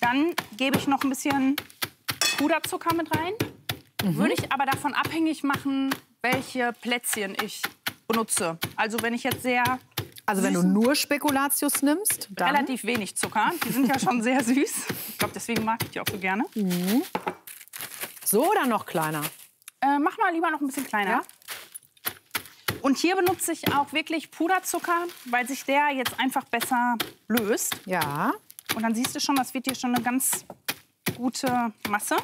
Dann gebe ich noch ein bisschen Puderzucker mit rein. Würde ich aber davon abhängig machen, welche Plätzchen ich benutze. Also wenn ich jetzt sehr... Also wenn du nur Spekulatius nimmst, dann... Relativ wenig Zucker. Die sind ja schon sehr süß. Ich glaube, deswegen mag ich die auch so gerne. So oder noch kleiner? Mach mal lieber noch ein bisschen kleiner. Ja? Und hier benutze ich auch wirklich Puderzucker, weil sich der jetzt einfach besser löst. Ja. Und dann siehst du schon, das wird hier schon eine ganz gute Masse.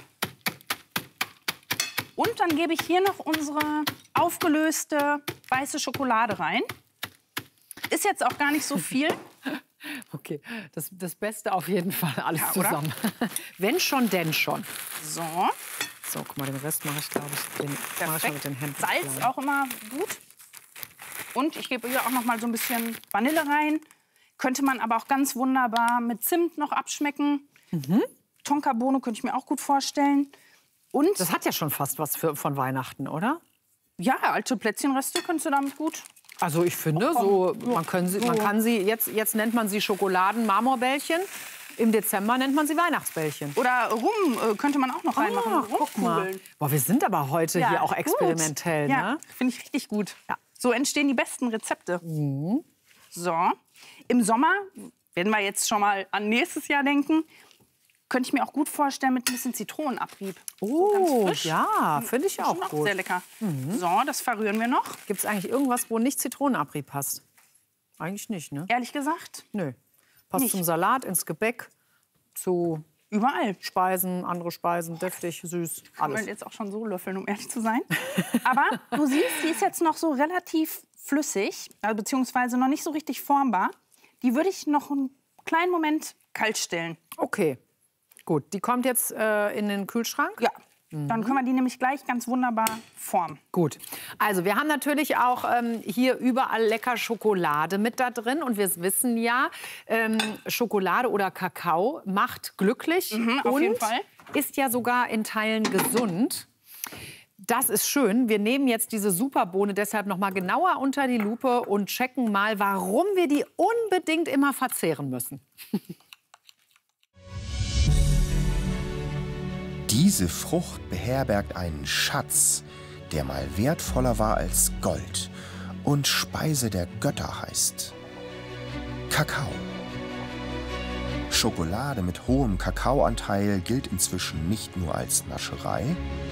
Und dann gebe ich hier noch unsere aufgelöste weiße Schokolade rein. Ist jetzt auch gar nicht so viel. Okay, das Beste auf jeden Fall, alles Ja, zusammen. Wenn schon, denn schon. So, So, guck mal, den Rest mache ich, glaube ich, mach ich mal mit den Händen. Salz klein. auch immer gut. Und ich gebe hier auch noch mal so ein bisschen Vanille rein. Könnte man aber auch ganz wunderbar mit Zimt noch abschmecken. Tonkabohne könnte ich mir auch gut vorstellen. Und Das hat ja schon fast was von Weihnachten, oder? ja, alte Plätzchenreste könntest du damit gut. Also ich finde, so, man kann sie, jetzt nennt man sie Schokoladen-Marmorbällchen. Im Dezember nennt man sie Weihnachtsbällchen. Oder Rum könnte man auch noch reinmachen. Guck mal. Rumkugeln. Boah, wir sind aber heute Ja, hier auch gut. experimentell, Ja, ne? finde ich richtig gut. Ja. So entstehen die besten Rezepte. So, im Sommer, wenn wir jetzt schon mal an nächstes Jahr denken, könnte ich mir auch gut vorstellen mit ein bisschen Zitronenabrieb. So ganz frisch. Ja, finde ich auch Schon gut. sehr lecker. So, das verrühren wir noch. Gibt es eigentlich irgendwas, wo nicht Zitronenabrieb passt? Eigentlich nicht, ne? Ehrlich gesagt, Nö. Passt Nicht. zum Salat, ins Gebäck, zu überall. Speisen, andere Speisen, deftig, süß, Ich will alles. jetzt auch schon so löffeln, um ehrlich zu sein. Aber du siehst, die ist jetzt noch so relativ flüssig, also beziehungsweise noch nicht so richtig formbar. Die würde ich noch einen kleinen Moment kalt stellen. Okay, gut. Die kommt jetzt in den Kühlschrank? Ja, dann können wir die nämlich gleich ganz wunderbar formen. Gut. Also wir haben natürlich auch hier überall lecker Schokolade mit da drin. Und wir wissen ja, Schokolade oder Kakao macht glücklich auf und jeden Fall. ist ja sogar in Teilen gesund. Das ist schön. Wir nehmen jetzt diese Superbohne deshalb noch mal genauer unter die Lupe und checken mal, warum wir die unbedingt immer verzehren müssen. Diese Frucht beherbergt einen Schatz, der mal wertvoller war als Gold und Speise der Götter heißt. Kakao. Schokolade mit hohem Kakaoanteil gilt inzwischen nicht nur als Nascherei,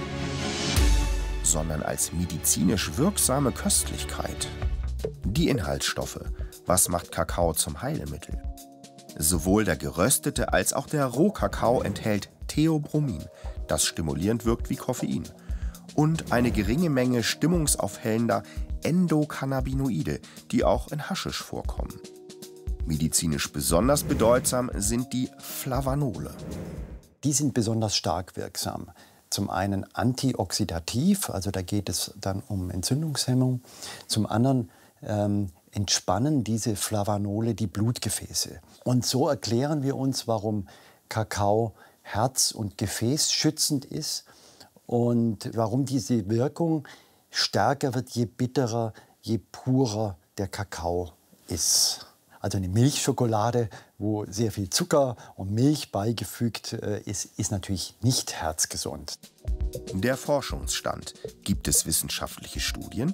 sondern als medizinisch wirksame Köstlichkeit. Die Inhaltsstoffe. Was macht Kakao zum Heilmittel? Sowohl der geröstete als auch der Rohkakao enthält Theobromin, das stimulierend wirkt wie Koffein, und eine geringe Menge stimmungsaufhellender Endokannabinoide, die auch in Haschisch vorkommen. Medizinisch besonders bedeutsam sind die Flavanole. Die sind besonders stark wirksam. Zum einen antioxidativ, also da geht es dann um Entzündungshemmung. Zum anderen entspannen diese Flavanole die Blutgefäße. Und so erklären wir uns, warum Kakao herz- und gefäßschützend ist und warum diese Wirkung stärker wird, je bitterer, je purer der Kakao ist. Also eine Milchschokolade, wo sehr viel Zucker und Milch beigefügt ist, ist natürlich nicht herzgesund. Der Forschungsstand. Gibt es wissenschaftliche Studien?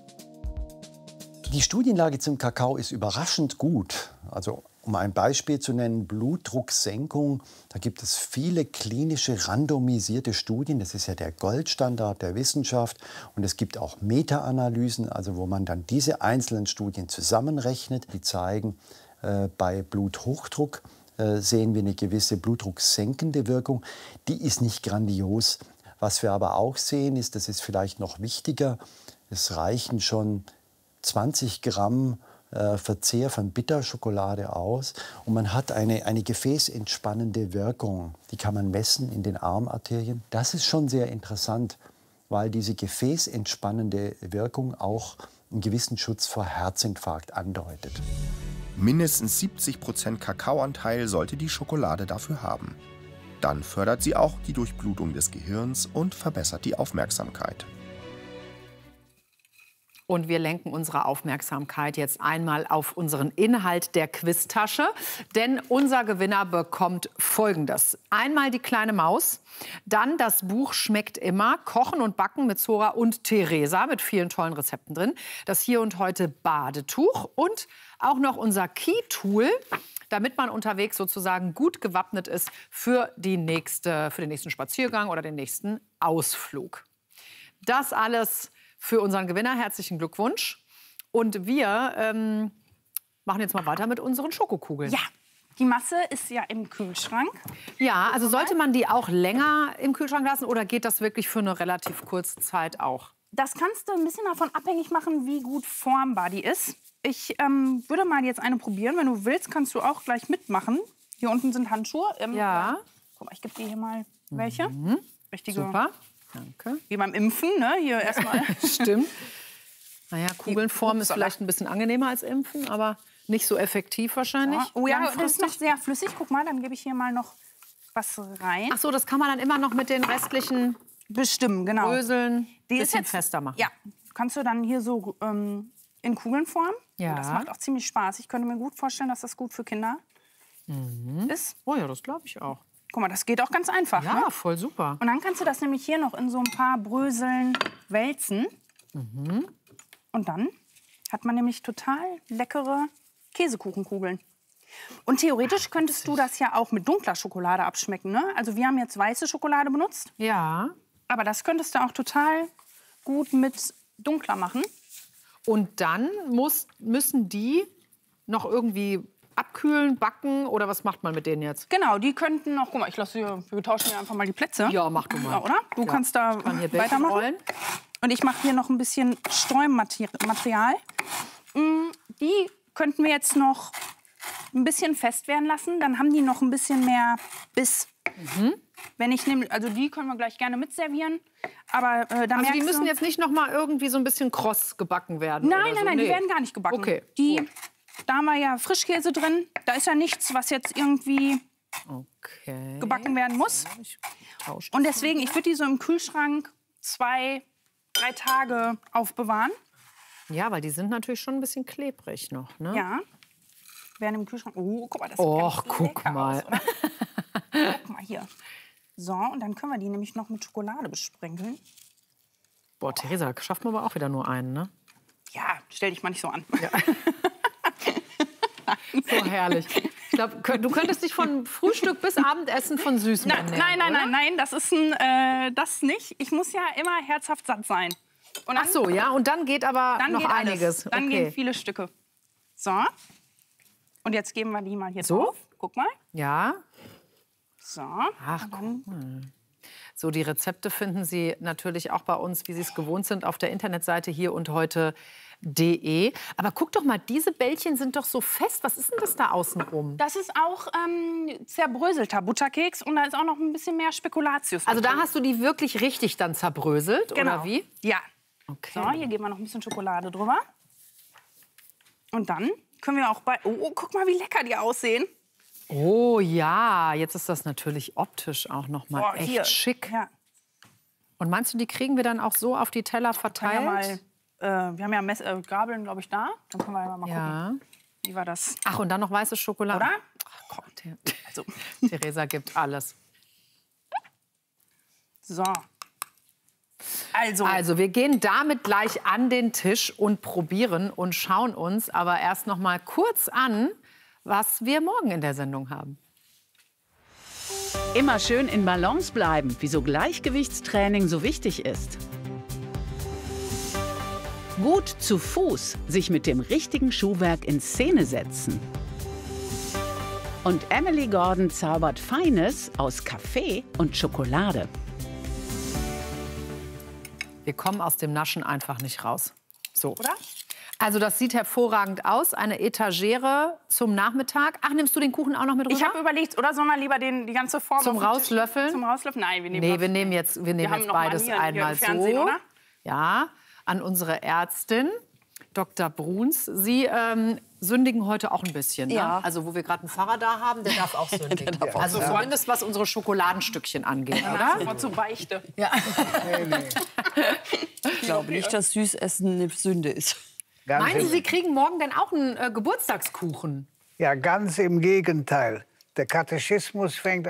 Die Studienlage zum Kakao ist überraschend gut. Also um ein Beispiel zu nennen, Blutdrucksenkung, da gibt es viele klinische randomisierte Studien. Das ist ja der Goldstandard der Wissenschaft. Und es gibt auch Meta-Analysen, also wo man dann diese einzelnen Studien zusammenrechnet. Die zeigen, bei Bluthochdruck sehen wir eine gewisse blutdrucksenkende Wirkung. Die ist nicht grandios. Was wir aber auch sehen, ist, das ist vielleicht noch wichtiger, es reichen schon 20 Gramm Verzehr von Bitterschokolade aus und man hat eine gefäßentspannende Wirkung. Die kann man messen in den Armarterien. Das ist schon sehr interessant, weil diese gefäßentspannende Wirkung auch einen gewissen Schutz vor Herzinfarkt andeutet. Mindestens 70% Kakaoanteil sollte die Schokolade dafür haben. Dann fördert sie auch die Durchblutung des Gehirns und verbessert die Aufmerksamkeit. Und wir lenken unsere Aufmerksamkeit jetzt einmal auf unseren Inhalt der Quiztasche. Denn unser Gewinner bekommt Folgendes. Einmal die kleine Maus, dann das Buch Schmeckt immer, Kochen und Backen mit Zora und Theresa mit vielen tollen Rezepten drin. Das Hier und Heute Badetuch und auch noch unser Key-Tool, damit man unterwegs sozusagen gut gewappnet ist für den nächsten Spaziergang oder den nächsten Ausflug. Das alles für unseren Gewinner. Herzlichen Glückwunsch. Und wir machen jetzt mal weiter mit unseren Schokokugeln. Ja, die Masse ist ja im Kühlschrank. Ja, also sollte man die auch länger im Kühlschrank lassen oder geht das wirklich für eine relativ kurze Zeit auch? Das kannst du ein bisschen davon abhängig machen, wie gut formbar die ist. Ich würde mal jetzt eine probieren. Wenn du willst, kannst du auch gleich mitmachen. Hier unten sind Handschuhe. Ja. Guck mal, ich gebe dir hier mal welche. Richtige. Super. Danke. Wie beim Impfen, ne? Hier erstmal. Stimmt. Naja, Kugeln formen ist vielleicht ein bisschen angenehmer als Impfen, aber nicht so effektiv wahrscheinlich. Ja. Oh ja, das ist noch sehr flüssig. Guck mal, dann gebe ich hier mal noch was rein. Ach so, das kann man dann immer noch mit den restlichen bestimmen, genau. Bröseln Die bisschen ist jetzt, fester machen. Ja, kannst du dann hier so in Kugeln formen. Ja. Das macht auch ziemlich Spaß. Ich könnte mir gut vorstellen, dass das gut für Kinder ist. Oh ja, das glaube ich auch. Guck mal, das geht auch ganz einfach. Ja, Ne? voll super. Und dann kannst du das nämlich hier noch in so ein paar Bröseln wälzen. Und dann hat man nämlich total leckere Käsekuchenkugeln. Und theoretisch könntest du das ja auch mit dunkler Schokolade abschmecken. Ne? Also wir haben jetzt weiße Schokolade benutzt. Ja. Aber das könntest du auch total gut mit dunkler machen. Und dann müssen die noch irgendwie abkühlen, backen oder was macht man mit denen jetzt? Genau, die könnten noch, guck mal, wir tauschen hier einfach mal die Plätze. Ja, mach du mal. Ja, oder? Du kannst da kann hier weitermachen. rollen. Und ich mache hier noch ein bisschen Streumaterial. Die könnten wir jetzt noch ein bisschen fest werden lassen. Dann haben die noch ein bisschen mehr Biss. Wenn ich nehme, also die können wir gleich gerne mitservieren. Aber da Also merkst die müssen du, jetzt nicht noch mal irgendwie so ein bisschen kross gebacken werden? Nein, oder so. nein, Nee. die werden gar nicht gebacken. Okay, Da haben wir ja Frischkäse drin. Da ist ja nichts, was jetzt irgendwie Okay. gebacken werden muss. Ich tausche Und deswegen, ich würde die so im Kühlschrank 2, 3 Tage aufbewahren. Ja, weil die sind natürlich schon ein bisschen klebrig noch, ne? Ja. Werden im Kühlschrank. Oh, guck mal, das sieht Och, ganz guck lecker mal. Aus, oder? Guck mal hier. So, und dann können wir die nämlich noch mit Schokolade besprenkeln. Boah, Theresa, da schafft man aber auch wieder nur einen, ne? Ja, stell dich mal nicht so an. So herrlich. Ich glaube, du könntest dich von Frühstück bis Abendessen von Süßem ernähren, Nein, das ist das nicht. Ich muss ja immer herzhaft satt sein. Und dann, Ach so, ja, und dann geht aber dann noch geht einiges. alles. Dann Okay. gehen viele Stücke. So. Und jetzt geben wir die mal hier So? drauf. Guck mal. Ja. So. Ach, Und dann, guck mal. So, die Rezepte finden Sie natürlich auch bei uns, wie Sie es gewohnt sind, auf der Internetseite hierundheute.de. Aber guck doch mal, diese Bällchen sind doch so fest. Was ist denn das da außenrum? das ist auch zerbröselter Butterkeks und da ist auch noch ein bisschen mehr Spekulatius. Also da drin. hast du die wirklich richtig dann zerbröselt, Genau. oder wie? Ja. Okay. So, hier geben wir noch ein bisschen Schokolade drüber. Und dann können wir auch bei... Oh, guck mal, wie lecker die aussehen. Oh ja, jetzt ist das natürlich optisch auch noch mal Boah, echt hier. schick. Ja. Und meinst du, die kriegen wir dann auch so auf die Teller Können verteilt? wir mal, wir haben ja Gabeln, glaube ich, da. Dann können wir ja mal gucken, Ja. wie war das. Ach, und dann noch weiße Schokolade. Oder? Ach Gott, Also, Theresa gibt alles. so. Also, wir gehen damit gleich an den Tisch und probieren und schauen uns aber erst noch mal kurz an, was wir morgen in der Sendung haben. Immer schön in Balance bleiben, wieso Gleichgewichtstraining so wichtig ist. Gut zu Fuß, sich mit dem richtigen Schuhwerk in Szene setzen. Und Emily Gordon zaubert Feines aus Kaffee und Schokolade. Wir kommen aus dem Naschen einfach nicht raus. So. Oder? Also das sieht hervorragend aus. Eine Etagere zum Nachmittag. Ach, nimmst du den Kuchen auch noch mit rüber? Ich habe überlegt, oder sollen wir lieber die ganze Form Zum auf den Tisch- Rauslöffeln? Zum Rauslöffeln? Nein, wir nehmen Nee, das. wir nehmen jetzt haben noch mal beides hier einmal im Fernsehen, so. oder? Ja, an unsere Ärztin. Dr. Bruns, Sie sündigen heute auch ein bisschen. Ja. Ne? Also wo wir gerade einen Pfarrer da haben, der darf auch sündigen. Also zumindest was unsere Schokoladenstückchen angeht, oder? Mal zur Beichte. Ja. Ich glaube nicht, dass Süßessen eine Sünde ist. Meinen Sie, Sie kriegen morgen denn auch einen Geburtstagskuchen? Ja, ganz im Gegenteil. Der Katechismus fängt